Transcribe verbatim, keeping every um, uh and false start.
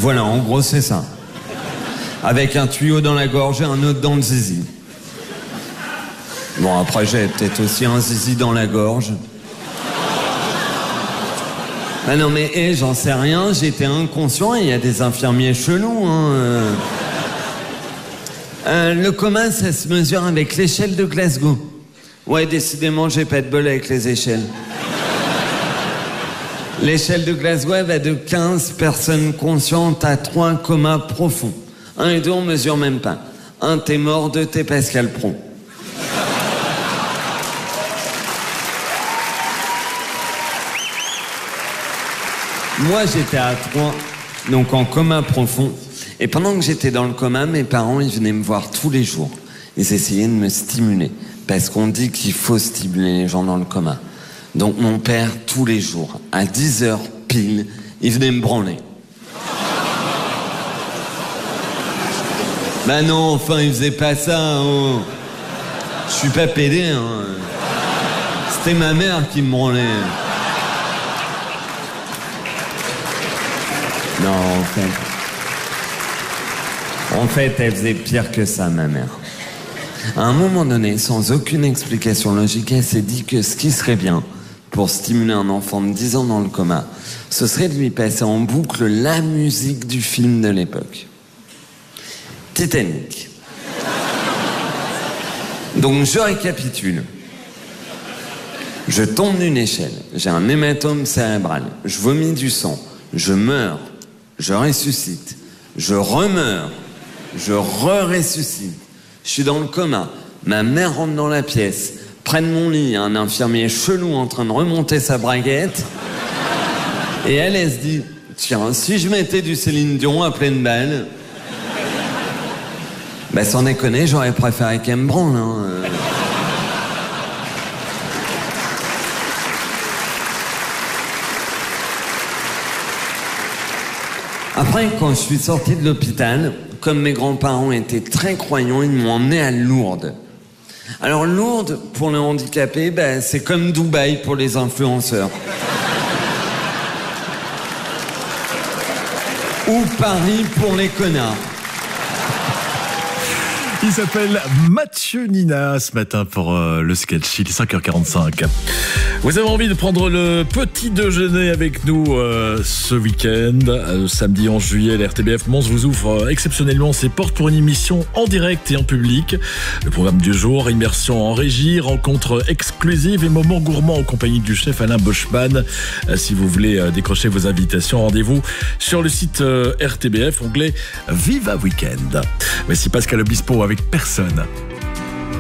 Voilà, en gros, c'est ça. Avec un tuyau dans la gorge et un autre dans le zizi. Bon, après, j'avais peut-être aussi un zizi dans la gorge. Ah non, mais hey, j'en sais rien, j'étais inconscient et il y a des infirmiers chelous, hein. Euh... Euh, le coma, ça se mesure avec l'échelle de Glasgow. Ouais, décidément, j'ai pas de bol avec les échelles. L'échelle de Glasgow va de quinze personnes conscientes à trois comas profonds. Un et deux, on mesure même pas. Un, t'es mort, deux, t'es Pascal Pro. Moi, j'étais à trois, donc en coma profond. Et pendant que j'étais dans le coma, mes parents, ils venaient me voir tous les jours. Ils essayaient de me stimuler. Parce qu'on dit qu'il faut stimuler les gens dans le coma. Donc mon père, tous les jours, à dix heures pile, il venait me branler. Bah non, enfin, il faisait pas ça. Oh. Je suis pas pédé, hein. C'était ma mère qui me branlait. Non, en fait... En fait, elle faisait pire que ça, ma mère. À un moment donné, sans aucune explication logique, elle s'est dit que ce qui serait bien pour stimuler un enfant de dix ans dans le coma, ce serait de lui passer en boucle la musique du film de l'époque. Titanic. Donc je récapitule. Je tombe d'une échelle, j'ai un hématome cérébral, je vomis du sang, je meurs, je ressuscite, je remeurs, je re-ressuscite, je suis dans le coma, ma mère rentre dans la pièce, près de mon lit, un infirmier chelou en train de remonter sa braguette, et elle, elle se dit, tiens, si je mettais du Céline Dion à pleine balle, bah sans déconner, j'aurais préféré qu'elle me branle, hein. Après, quand je suis sorti de l'hôpital, comme mes grands-parents étaient très croyants, ils m'ont emmené à Lourdes. Alors Lourdes, pour les handicapés, bah, c'est comme Dubaï pour les influenceurs. Ou Paris pour les connards. Il s'appelle Mathieu Nina ce matin pour euh, le sketch. Il est cinq heures quarante-cinq. Vous avez envie de prendre le petit déjeuner avec nous euh, ce week-end, euh, samedi onze juillet, la R T B F Mons vous ouvre euh, exceptionnellement ses portes pour une émission en direct et en public. Le programme du jour, immersion en régie, rencontre exclusive et moment gourmand en compagnie du chef Alain Boschman. Euh, si vous voulez euh, décrocher vos invitations, rendez-vous sur le site euh, R T B F, onglet Viva Weekend. Voici Pascal Obispo avec Personne.